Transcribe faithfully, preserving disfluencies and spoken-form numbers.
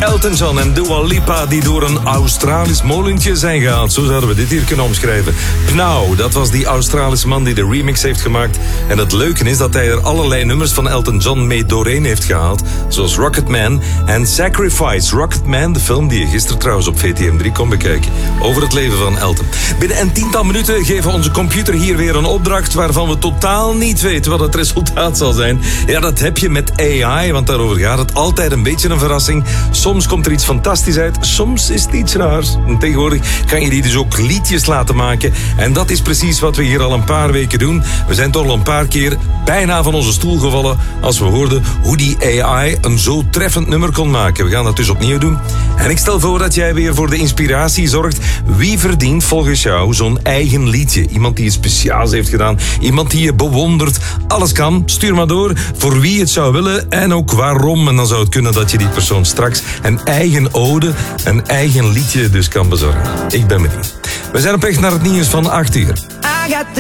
Elton John en Dua Lipa die door een Australisch molentje zijn gehaald. Zo zouden we dit hier kunnen omschrijven. Pnau, dat was die Australische man die de remix heeft gemaakt. En het leuke is dat hij er allerlei nummers van Elton John mee doorheen heeft gehaald. Zoals Rocketman en Sacrifice. Rocketman, de film die je gisteren trouwens op V T M drie kon bekijken. Over het leven van Elton. Binnen een tiental minuten geven onze computer hier weer een opdracht waarvan we totaal niet weten wat het resultaat zal zijn. Ja, dat heb je met A I, want daarover gaat het. Altijd een beetje een verrassing. Soms komt er iets fantastisch uit, soms is het iets raars. En tegenwoordig kan je die dus ook liedjes laten maken. En dat is precies wat we hier al een paar weken doen. We zijn toch al een paar keer bijna van onze stoel gevallen als we hoorden hoe die A I een zo treffend nummer kon maken. We gaan dat dus opnieuw doen. En ik stel voor dat jij weer voor de inspiratie zorgt. Wie verdient volgens jou zo'n eigen liedje? Iemand die iets speciaals heeft gedaan. Iemand die je bewondert. Alles kan. Stuur maar door voor wie het zou willen en ook waarom. En dan zou het kunnen dat je die persoon straks een eigen ode, een eigen liedje dus kan bezorgen. Ik ben benieuwd. We zijn op weg naar het nieuws van acht uur.